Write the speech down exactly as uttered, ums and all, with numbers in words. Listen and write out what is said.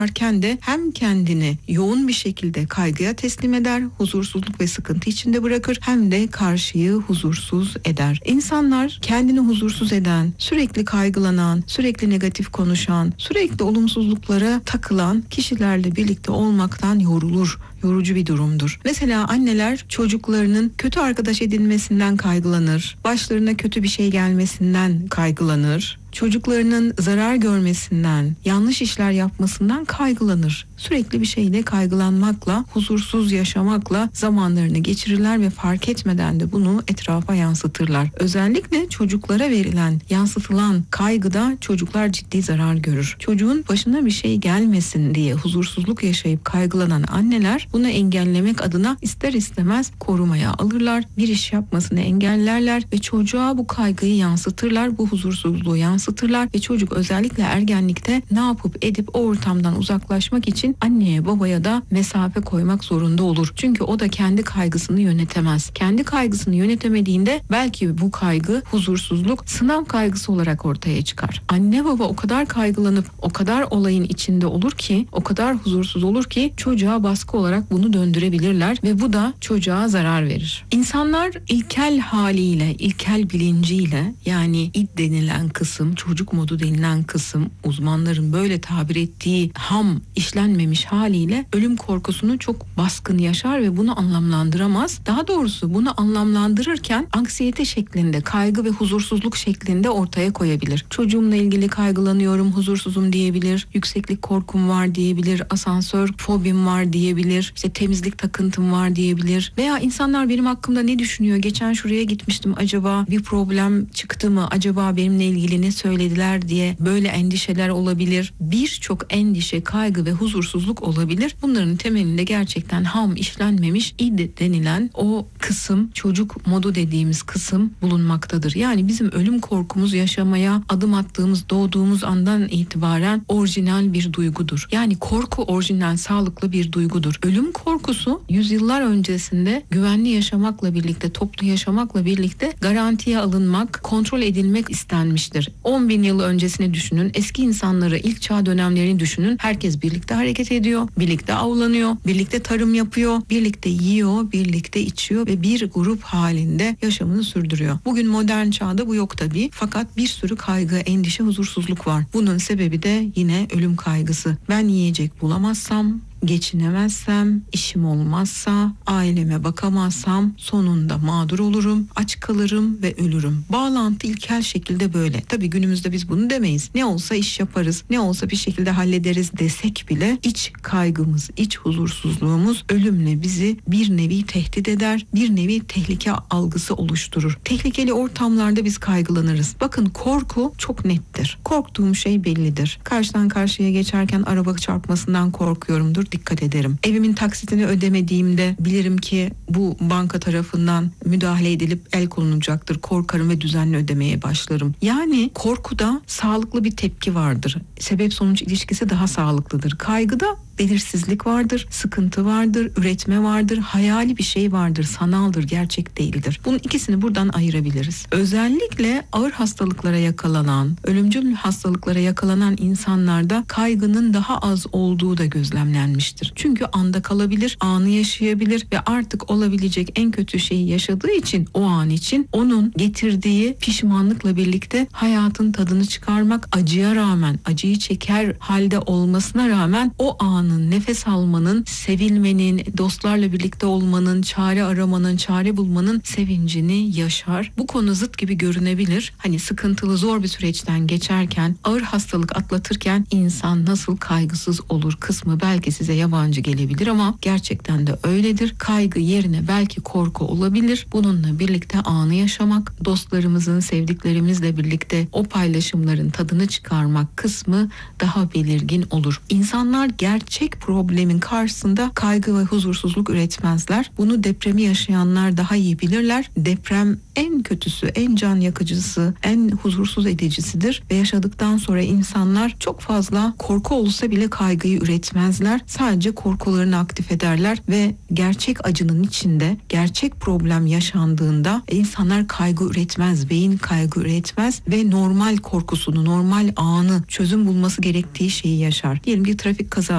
yaşarken de hem kendini yoğun bir şekilde kaygıya teslim eder, huzursuzluk ve sıkıntı içinde bırakır, hem de karşıyı huzursuz eder. İnsanlar kendini huzursuz eden, sürekli kaygılanan, sürekli negatif konuşan, sürekli olumsuzluklara takılan kişilerle birlikte olmaktan yorulur. Yorucu bir durumdur. Mesela anneler çocuklarının kötü arkadaş edinmesinden kaygılanır, başlarına kötü bir şey gelmesinden kaygılanır, çocuklarının zarar görmesinden, yanlış işler yapmasından kaygılanır. Sürekli bir şeyle kaygılanmakla, huzursuz yaşamakla zamanlarını geçirirler ve fark etmeden de bunu etrafa yansıtırlar. Özellikle çocuklara verilen, yansıtılan kaygıda çocuklar ciddi zarar görür. Çocuğun başına bir şey gelmesin diye huzursuzluk yaşayıp kaygılanan anneler bunu engellemek adına ister istemez korumaya alırlar. Bir iş yapmasını engellerler ve çocuğa bu kaygıyı yansıtırlar, bu huzursuzluğu yansıtırlar ve çocuk özellikle ergenlikte ne yapıp edip o ortamdan uzaklaşmak için anneye babaya da mesafe koymak zorunda olur. Çünkü o da kendi kaygısını yönetemez. Kendi kaygısını yönetemediğinde belki bu kaygı, huzursuzluk sınav kaygısı olarak ortaya çıkar. Anne baba o kadar kaygılanıp o kadar olayın içinde olur ki, o kadar huzursuz olur ki çocuğa baskı olarak bunu döndürebilirler ve bu da çocuğa zarar verir. İnsanlar ilkel haliyle, ilkel bilinciyle, yani id denilen kısım, çocuk modu denilen kısım, uzmanların böyle tabir ettiği ham, işlenmemiş haliyle ölüm korkusunu çok baskın yaşar ve bunu anlamlandıramaz. Daha doğrusu bunu anlamlandırırken anksiyete şeklinde, kaygı ve huzursuzluk şeklinde ortaya koyabilir. Çocuğumla ilgili kaygılanıyorum, huzursuzum diyebilir, yükseklik korkum var diyebilir, asansör fobim var diyebilir, işte temizlik takıntım var diyebilir veya insanlar benim hakkımda ne düşünüyor, geçen şuraya gitmiştim, acaba bir problem çıktı mı, acaba benimle ilgili ne söylediler diye böyle endişeler olabilir. Birçok endişe, kaygı ve huzursuzluk olabilir. Bunların temelinde gerçekten ham, işlenmemiş id denilen o kısım, çocuk modu dediğimiz kısım bulunmaktadır. Yani bizim ölüm korkumuz yaşamaya adım attığımız, doğduğumuz andan itibaren orijinal bir duygudur. Yani korku orijinal, sağlıklı bir duygudur. Ölüm korkusu yüzyıllar öncesinde güvenli yaşamakla birlikte, toplu yaşamakla birlikte garantiye alınmak, kontrol edilmek istenmiştir. on bin yıl öncesini düşünün, eski insanları, ilk çağ dönemlerini düşünün. Herkes birlikte hareket ediyor, birlikte avlanıyor, birlikte tarım yapıyor, birlikte yiyor, birlikte içiyor ve bir grup halinde yaşamını sürdürüyor. Bugün modern çağda bu yok tabii. Fakat bir sürü kaygı, endişe, huzursuzluk var. Bunun sebebi de yine ölüm kaygısı. Ben yiyecek bulamazsam, geçinemezsem, işim olmazsa, aileme bakamazsam sonunda mağdur olurum, aç kalırım ve ölürüm. Bağlantı ilkel şekilde böyle. Tabii günümüzde biz bunu demeyiz. Ne olsa iş yaparız, ne olsa bir şekilde hallederiz desek bile iç kaygımız, iç huzursuzluğumuz ölümle bizi bir nevi tehdit eder, bir nevi tehlike algısı oluşturur. Tehlikeli ortamlarda biz kaygılanırız. Bakın korku çok nettir. Korktuğum şey bellidir. Karşıdan karşıya geçerken araba çarpmasından korkuyorumdur. Dikkat ederim. Evimin taksitini ödemediğimde bilirim ki bu banka tarafından müdahale edilip el konulacaktır. Korkarım ve düzenli ödemeye başlarım. Yani korkuda sağlıklı bir tepki vardır. Sebep sonuç ilişkisi daha sağlıklıdır. Kaygıda belirsizlik vardır, sıkıntı vardır, üretme vardır, hayali bir şey vardır, sanaldır, gerçek değildir. Bunun ikisini buradan ayırabiliriz. Özellikle ağır hastalıklara yakalanan, ölümcül hastalıklara yakalanan insanlarda kaygının daha az olduğu da gözlemlenmiştir. Çünkü anda kalabilir, anı yaşayabilir ve artık olabilecek en kötü şeyi yaşadığı için o an için onun getirdiği pişmanlıkla birlikte hayatın tadını çıkarmak, acıya rağmen, acıyı çeker halde olmasına rağmen o anı, nefes almanın, sevilmenin, dostlarla birlikte olmanın, çare aramanın, çare bulmanın sevincini yaşar. Bu konu zıt gibi görünebilir. Hani sıkıntılı, zor bir süreçten geçerken, ağır hastalık atlatırken insan nasıl kaygısız olur kısmı belki size yabancı gelebilir ama gerçekten de öyledir. Kaygı yerine belki korku olabilir. Bununla birlikte anı yaşamak, dostlarımızın, sevdiklerimizle birlikte o paylaşımların tadını çıkarmak kısmı daha belirgin olur. İnsanlar gerçekten gerçek problemin karşısında kaygı ve huzursuzluk üretmezler. Bunu depremi yaşayanlar daha iyi bilirler. Deprem en kötüsü, en can yakıcısı, en huzursuz edicisidir ve yaşadıktan sonra insanlar çok fazla korku olsa bile kaygıyı üretmezler. Sadece korkularını aktif ederler ve gerçek acının içinde, gerçek problem yaşandığında insanlar kaygı üretmez, beyin kaygı üretmez ve normal korkusunu, normal anı, çözüm bulması gerektiği şeyi yaşar. Diyelim bir trafik kazası